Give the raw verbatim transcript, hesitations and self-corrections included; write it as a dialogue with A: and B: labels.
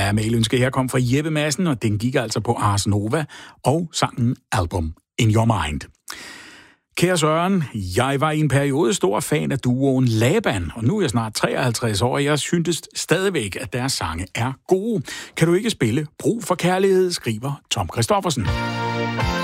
A: Ja, mailønske her kom fra Jeppe Madsen, og den gik altså på Ars Nova og sangen Album in Your Mind. Kære Søren, jeg var i en periode stor fan af duoen Laban, og nu er jeg snart treoghalvtreds år, og jeg syntes stadigvæk, at deres sange er gode. Kan du ikke spille Brug for kærlighed, skriver Tom Christoffersen.